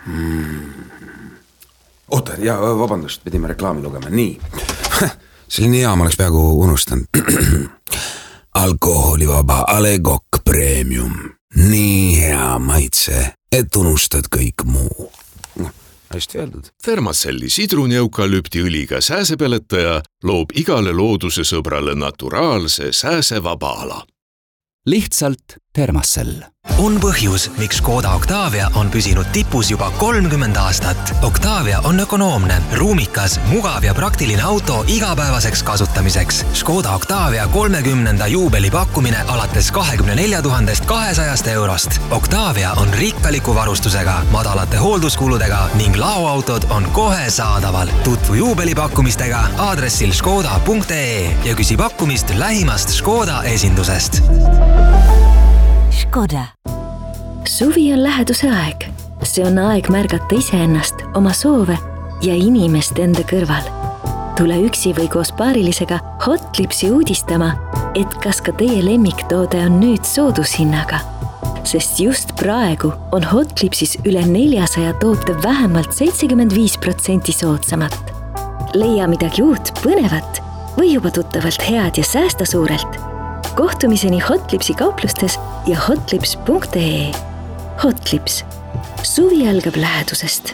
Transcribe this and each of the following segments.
Oota, ja vabandust, pidime reklaami lugema, nii. Selline hea, ma oleks peaaegu unustanud. Alkoholivaba Ale Kokk Premium. Nii hea maitse, et unustad kõik muu. Hästi öeldud. Thermacelli sidruni-eukalüptiõliga sääsepeletaja loob igale looduse sõbrale naturaalse sääsevaba ala. Lihtsalt Thermacell. On põhjus, miks Škoda Octavia on püsinud tipus juba 30 aastat. Octavia on ökonoomne, ruumikas, mugav ja praktiline auto igapäevaseks kasutamiseks. Škoda Octavia 30. juubeli pakkumine alates 24 200 eurost. Octavia on rikkaliku varustusega, madalate hoolduskuludega ning laoautod on kohe saadaval. Tutvu juubelipakkumistega aadressil škoda.ee ja küsi pakkumist lähimast Škoda esindusest. Škoda. Suvi on läheduse aeg. See on aeg märgata iseennast, oma soove ja inimest enda kõrval. Tule üksi või koos paarilisega Hotlipsi uudistama, et kas ka teie lemmiktoode on nüüd soodushinnaga. Sest just praegu on Hotlipsis üle 400 toote vähemalt 75% soodsamat. Leia midagi uut, põnevat või juba tuttavalt head ja säästa suurelt. Kohtumiseni Hotlipsi kauplustes ja hotlips.ee. Hotlips. Suvi algab lähedusest.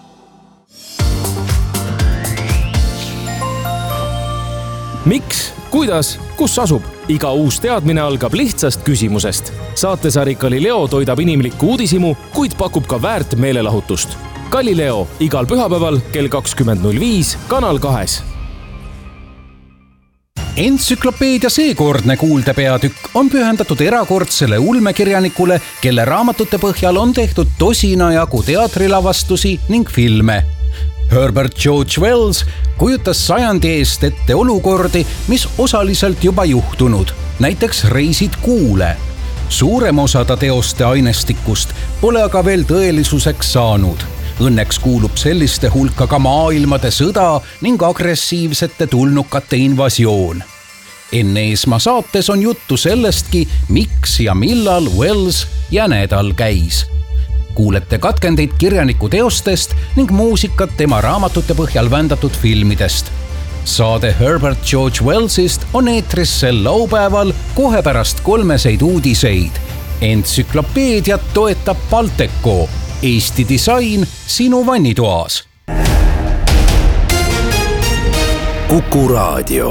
Miks? Kuidas? Kus asub? Iga uus teadmine algab lihtsast küsimusest. Saatesari Galileo toidab inimlikku uudisimu, kuid pakub ka väärt meelelahutust. Galileo igal pühapäeval kell 20.05 Kanal 2. Entsüklopeedia seekordne kuuldepeatükk on pühendatud erakordsele ulmekirjanikule, kelle raamatute põhjal on tehtud tosina jagu teatrilavastusi ning filme. Herbert George Wells kujutas sajandi eest ette olukordi, mis osaliselt juba juhtunud, näiteks Reisid kuule. Suurem osa ta teoste ainestikust pole aga veel tõelisuseks saanud. Õnneks kuulub selliste hulka ka maailmade sõda ning agressiivsete tulnukate invasioon. Enne Eesmaa saates on juttu sellestki, miks ja millal Wells jänedal käis. Kuulete katkendeid kirjaniku teostest ning muusikat tema raamatute põhjal vändatud filmidest. Saade Herbert George Wellsist on eetris sel laupäeval kohe pärast 3 uudiseid. Entsüklopeediat toetab Balteco. Eesti disain sinu vannitoas. Kuku Raadio.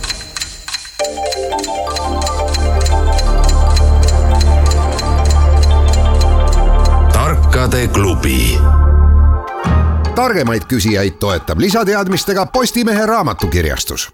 Tarkade klubi. Targemaid küsijaid toetab lisateadmistega Postimehe raamatukirjastus.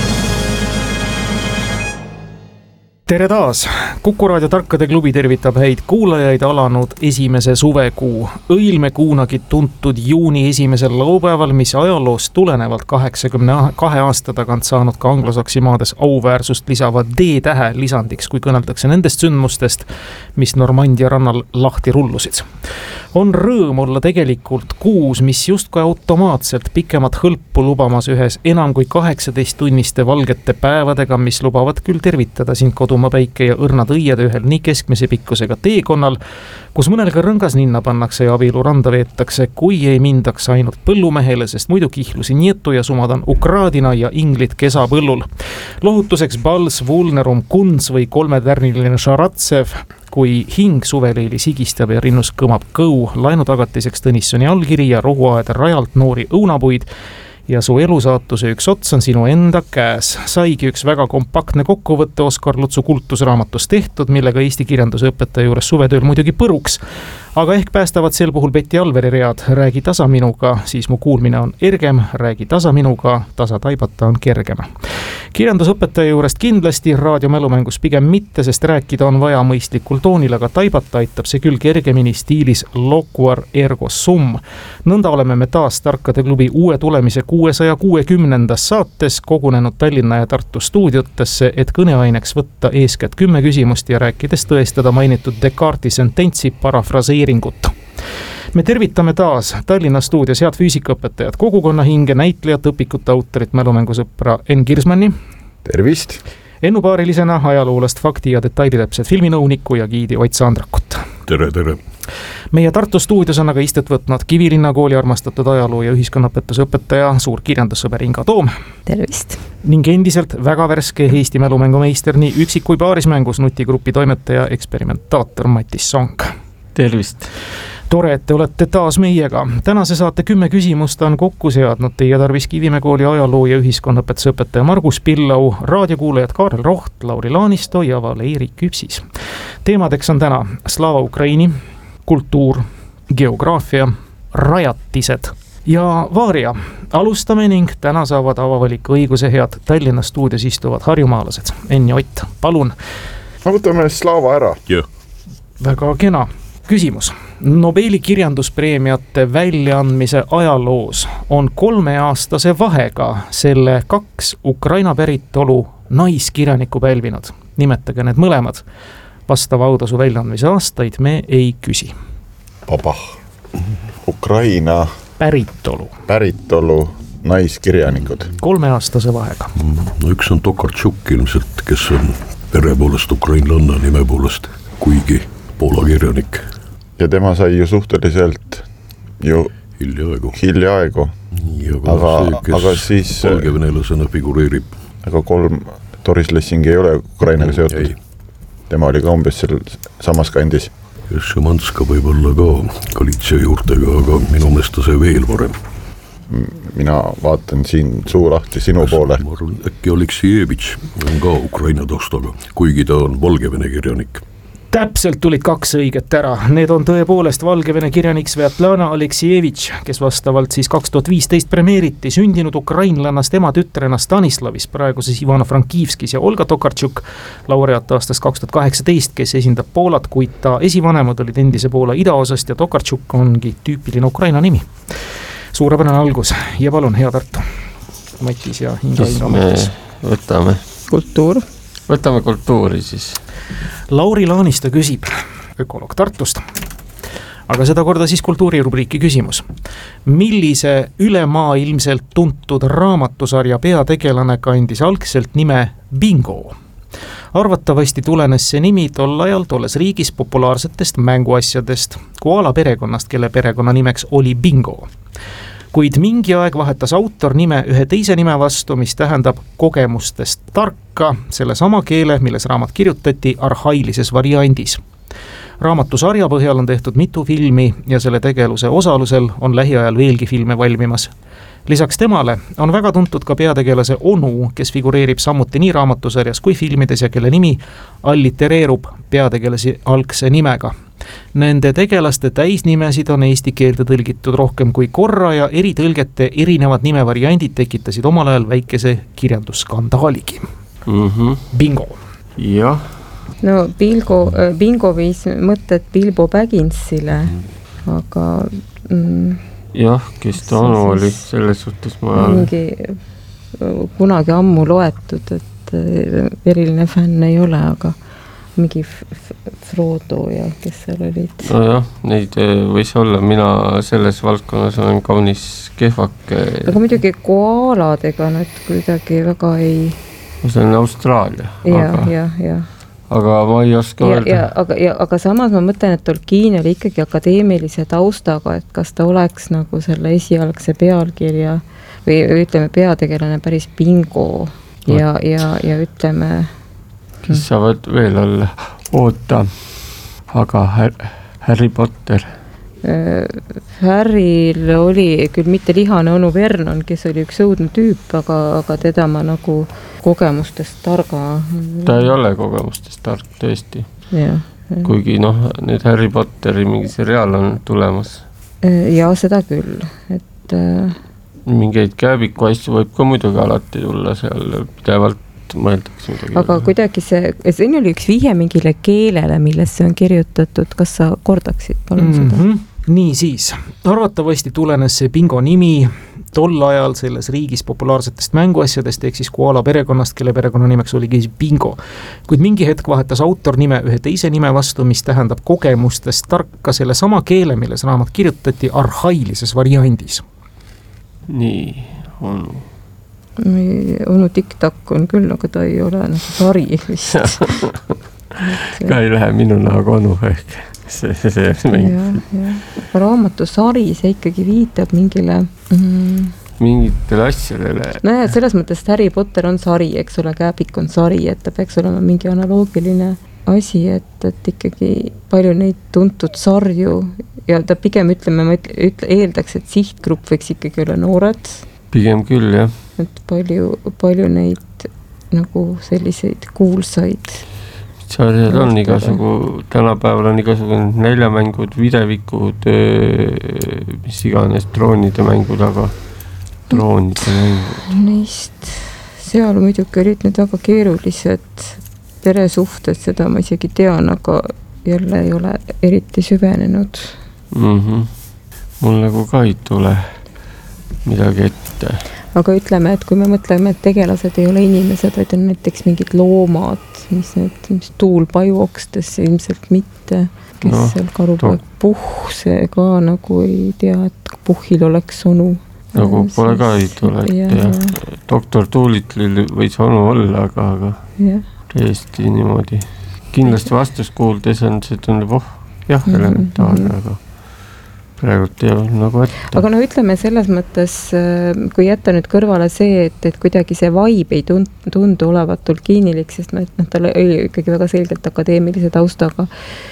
Tere taas! Kuku Raadio Tarkade klubi tervitab häid kuulajaid alanud esimese suvekuu. Õilmekuunagi tuntud juuni esimesel laupäeval, mis ajaloost tulenevalt 82 aasta tagant saanud ka anglosaksi maades auväärsust lisava D-tähe lisandiks, kui kõneldakse nendest sündmustest, mis Normandia rannal lahti rullusid. On rõõm olla tegelikult kuus, mis justkui automaatselt pikemat hõlpu lubamas ühes enam kui 18 tunniste valgete päevadega, mis lubavad küll tervitada sind kodumaa päike ja õrnad õied ühel nii keskmise pikkusega teekonnal, kus mõnel ka rõngas ninna pannakse ja abielu randa veetakse, kui ei mindaks ainult põllumehele, sest muidu kihlusi nietu ja sumadan Ukraadina ja inglit kesapõllul. Lohutuseks Bals, Vulnerum, Kunz või 3-tärniline Šaratsev, kui hing suveleili sigistab ja rinnus kõmab kõu, laenutagatiseks Tõnissoni allkiri ja rohuaeda rajalt noori õunapuid ja su elusaatuse üks ots on sinu enda käes. Saigi üks väga kompaktne kokkuvõtte Oskar Lutsu kultusraamatust tehtud, millega Eesti kirjanduse õpetaja juures suvetööl muidugi põruks. Aga ehk päästavad sel puhul Betty Alveri read Räägi tasa minuga, siis mu kuulmine on ergem, räägi tasa minuga, tasa taibata on kergem. Kirjandusõpetaja juurest kindlasti, raadiomälumängus pigem mitte, sest rääkida on vaja mõistlikul toonil, aga taibata aitab see küll kergemini stiilis loquar ergo sum. Nõnda oleme me taas Tarkade klubi uue tulemise 660. saates kogunenud Tallinna ja Tartu stuudiotesse, et kõneaineks võtta eeskätt 10 küsimust ja rääkides tõestada mainitud Descartesi sententsi parafraseeringut. Me tervitame taas Tallinna stuudios head füüsikaõpetajad, kogukonna hinge, näitlejat, õpikute autorit, mälumängusõpra Enn Kirsmanni. Tervist! Ennupaarilisena ajaloolast fakti- ja detailitäpsed filminõuniku ja giidi Ott Sandrakut. Tere! meie Tartu stuudios on aga istet võtnud Kivilinna kooli armastatud ajaloo ja ühiskonnaõpetuse õpetaja, suur kirjandussõber Inga Toom. Tervist! Ning endiselt väga värske Eesti mälumängumeister nii üksik- kui paarismängus nutigrupi toimetaja, eksperimentaator Matis Song. Tervist! Tore, et te olete taas meiega. Tänase saate 10 küsimust on kokku seadnud teie tarvis Kivimäe kooli ajaloo ja ühiskonnaõpetuse õpetaja Margus Pillau, raadiokuulajad Kaarel Roht, Lauri Laanisto ja Valeri Küpsis. Teemadeks on täna Slava Ukraini, kultuur, geograafia, rajatised ja vaaria. Alustame ning täna saavad avavaliku õiguse head Tallinna stuudios istuvad harjumaalased. Enn ja Ott, palun. Ma võtame Slava ära. Väga kena. Küsimus. Nobeli kirjanduspreemiate väljaandmise ajaloos on 3-aastase vahega selle 2 Ukraina päritolu naiskirjanikku pälvinud. Nimetage need mõlemad. Vastava autasu väljaandmise aastaid me ei küsi. Ukraina päritolu naiskirjanikud. 3-aastase vahega. No üks on Tokarczuk ilmselt, kes on pere poolest ukrainlanna, nime poolest, kuigi Poola kirjanik. Ja tema sai ju suhteliselt hiljaaegu. Aga siis valgevenelasena figureerib. Aga 3 Doris Lessing ei ole Ukrainaga seotud. Tema oli ka umbes seal samas kandis. Šimanska võib olla ka Galitsia juurtega, aga minu meelest see veel varem. Mina vaatan siin suu lahti sinu poole. Ma arvan, äkki Aleksijevitš on ka Ukraina taustaga, kuigi ta on Valgevene kirjanik. Täpselt tulid 2 õiget ära. Need on tõepoolest Valgevene kirjanik Svetlana Aleksijevitš, kes vastavalt siis 2015 premeeriti, sündinud ukrainlannast ema tütrena Stanislavis, praeguses Ivano-Frankivskis, ja Olga Tokarczuk, laureaat aastast 2018, kes esindab Poolat, kuid ta esivanemad olid endise Poola idaosast ja Tokarczuk ongi tüüpiline Ukraina nimi. Suurepärane algus ja palun, hea Tartu. Matis ja Inga Matis. Võtame kultuuri siis. Lauri Laanisto küsib, ökoloog Tartust, aga seda korda siis kultuurirubriiki küsimus. Millise ülemaailmselt tuntud raamatusarja peategelane kandis algselt nime Bingo? Arvatavasti tulenes see nimi tol ajal tolles riigis populaarsetest mänguasjadest, koala perekonnast, kelle perekonna nimeks oli Bingo. Kuid mingi aeg vahetas autor nime ühe teise nime vastu, mis tähendab kogemustest tarka, selle sama keele, milles raamat kirjutati, arhailises variandis. Raamatusarja põhjal on tehtud mitu filmi ja selle tegeluse osalusel on lähiajal veelgi filme valmimas. Lisaks temale on väga tuntud ka peategelase onu, kes figureerib samuti nii raamatusarjas kui filmides ja kelle nimi allitereerub peategelasi algse nimega. Nende tegelaste täisnimesid on eesti keelde tõlgitud rohkem kui korra ja eritõlgete erinevad nimevariandid tekitasid omal ajal väikese kirjandusskandaaligi. Bingo. Jah. No Bingo viis mõtted Bilbo Bagginsile, aga... Jah, kes ta onu oli, selles suhtes ma... Mingi kunagi ammu loetud, et eriline fänn ei ole, aga mingi Frodo ja kes seal olid. No jah, neid võis olla, mina selles valdkonnas olen kaunis kehvake. Aga muidugi koaladega nad kuidagi väga ei... See on Austraalia. Ja. Aga ma ei oska öelda. Aga samas ma mõtlen, et Tolkien oli ikkagi akadeemilise taustaga, et kas ta oleks nagu selle esialgse pealkirja või ütleme peategelane päris Bingo ja ütleme... Kes saavad veel olla? Oota, aga Harry Potter. Harryl oli küll mitte lihane onu Vernon, kes oli üks õudne tüüp, aga teda ma nagu kogemustest targa... Ta ei ole kogemustest tark, tõesti. Ja. Kuigi nüüd Harry Potteri mingi seriaal on tulemas. Ja seda küll, et... Mingeid käebiku asju võib ka muidugi alati tulla seal pidevalt mõeldaks midagi. Aga kuidagi see oli üks vihje mingile keelele, millesse on kirjutatud, kas sa kordaksid palun seda? Nii siis, arvatavasti tulenes see Bingo nimi tol ajal selles riigis populaarsetest mänguasjadest, ehk siis koala perekonnast, kelle perekonna nimeks oligi Bingo. Kuid mingi hetk vahetas autor nime ühe teise nime vastu, mis tähendab kogemustest tarka selle sama keele, milles raamat kirjutati arhailises variandis. Nii, on... Onu TikTok on küll, aga ta ei ole nagu sari vist. Ka ei lähe minu nagu onu ehk. see mingi. Raamatusari, see ikkagi viitab mingile mingitele asjadele. Nojah, selles mõttes, et Harry Potter on sari, eks ole, Kääbik on sari, et ta peaks olema mingi analoogiline asi, et ikkagi palju neid tuntud sarju ja ta pigem ma eeldaks, et sihtgrupp võiks ikkagi olla noored. Pigem küll, jah. Et palju neid nagu selliseid kuulsaid sarjad on igasugu, tänapäeval on igasugu näljamängud, videvikud, mis iganes droonide mängud, aga droonide mängud. Neist seal muidugi olid need väga keerulised peresuhted, seda ma isegi tean, aga jälle ei ole eriti süvenenud. Mul nagu ka ei tule midagi ette. Aga ütleme, et kui me mõtleme, et tegelased ei ole inimesed, vaid on näiteks mingid loomad, mis tuul pajuokstes ilmselt mitte, kes seal karupoeg see ka nagu ei tea, et puhil oleks onu. Nagu pole ka ei tule, et doktor Doolitlil võis onu olla, aga täiesti niimoodi. Kindlasti vastus kuuldes on see tundub, elementaarne, aga praegult ei ole nagu ette. Aga ütleme selles mõttes, kui jätta nüüd kõrvale see, et kuidagi see vibe ei tundu olevat Tolkienilik, sest tal oli ikkagi väga selgelt akadeemilise taustaga.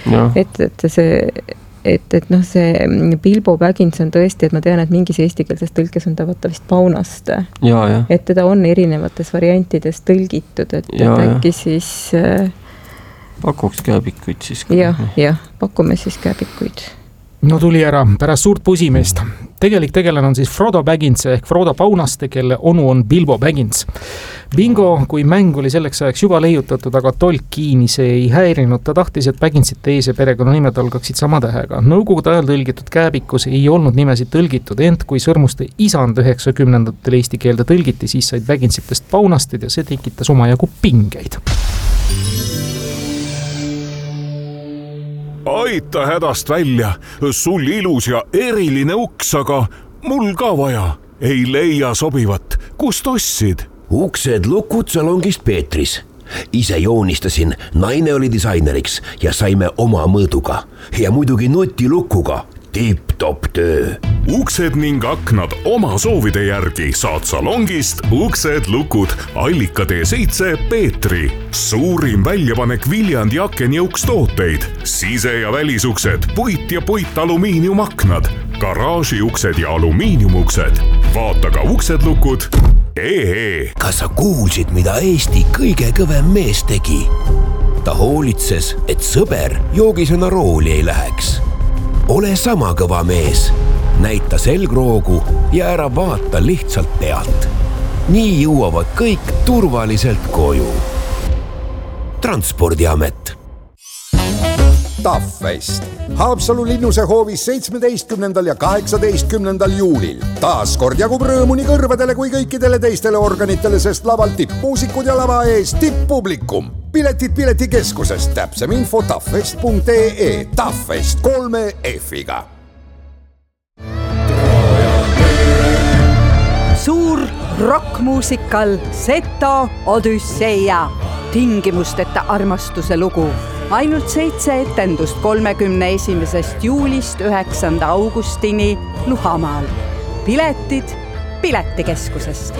Et see Bilbo Baggins on tõesti, et ma tean, et mingis eestikeelses tõlkes on ta vaata vist Paunast. Et teda on erinevates variantides tõlgitud, et äkki siis... Pakuks Kääbikuid siis. Jah, pakume siis Kääbikuid. No tuli ära pärast suurt pusimeest. Tegelik tegelane on siis Frodo Baggins ehk Frodo Paunaste, kelle onu on Bilbo Baggins. Bingo, kui mäng oli selleks ajaks juba leiutatud, aga Tolkieni see ei häirinud. Ta tahtis, et Bagginsite ees ja perekonnanimed algaksid sama tähega. Nõukogude ajal tõlgitud Kääbikus ei olnud nimesid tõlgitud, ent kui Sõrmuste isand 90-ndatel eesti keelde tõlgiti, siis said Bagginsitest Paunastid ja see tekitas omajagu pingeid. Aita hädast välja, sul ilus ja eriline uks, aga mul ka vaja. Ei leia sobivat. Kust ostsid? Uksed lukud salongist Peetris. Ise joonistasin, naine oli disaineriks ja saime oma mõõduga. Ja muidugi nutilukuga. Tipp-top töö. Uksed ning aknad oma soovide järgi saad salongist Uksed lukud Allika T7 Peetri. Suurim väljapanek Viljandi akenjõuks tooteid. Sise- ja välisuksed, puit ja puitalumiiniumaknad, garaažiuksed ja alumiiniumuksed. Vaata ka Uksed lukud. Kas sa kuulsid, mida Eesti kõige kõvem mees tegi? Ta hoolitses, et sõber joogisena rooli ei läheks. Ole sama kõva mees, näita selgroogu ja ära vaata lihtsalt pealt. Nii jõuavad kõik turvaliselt koju. Transpordiamet. Taffest. Haapsalu linnuse hoovis 17. ja 18. juulil. Taas kord jagub rõõmu nii kõrvadele kui kõikidele teistele organitele, sest laval tippmuusikud ja lava ees tipppublikum. Piletid piletikeskusest, täpsem info taffest.ee. Taffest 3 F-iga. Suur rockmuusikal Seto Odüsseia. Tingimusteta armastuse lugu. Ainult 7 etendust 31. juulist 9. augustini Luhamaal. Piletid piletikeskusest.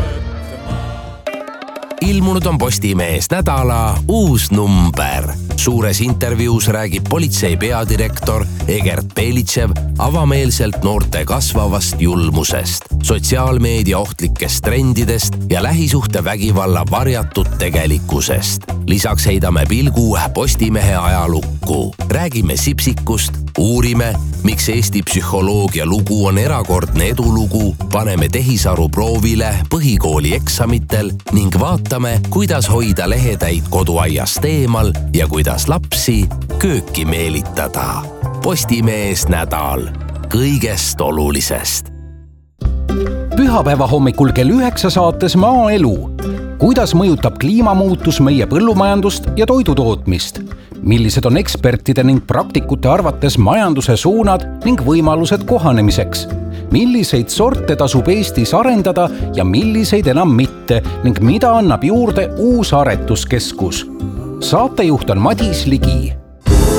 Ilmunud on Postimees nädala uus number. Suures intervjuus räägib politsei peadirektor Egert Belitšev avameelselt noorte kasvavast julmusest, sotsiaalmeedia ohtlikest trendidest ja lähisuhte vägivalla varjatud tegelikkusest. Lisaks heidame pilgu Postimehe ajalukku. Räägime Sipsikust, uurime, miks Eesti psühholoogia lugu on erakordne edulugu, paneme tehisaru proovile põhikooli eksamitel ning vaatame, kuidas hoida lehetäid koduaiast eemal ja kuidas lapsi kööki meelitada. Postimees nädal kõigest olulisest. Pühapäeva hommikul kell 9 saates Maaelu. Kuidas mõjutab kliimamuutus meie põllumajandust ja toidutootmist? Millised on ekspertide ning praktikute arvates majanduse suunad ning võimalused kohanemiseks? Milliseid sorte tasub Eestis arendada ja milliseid enam mitte ning mida annab juurde uus aretuskeskus? Saatejuht on Madis Ligi.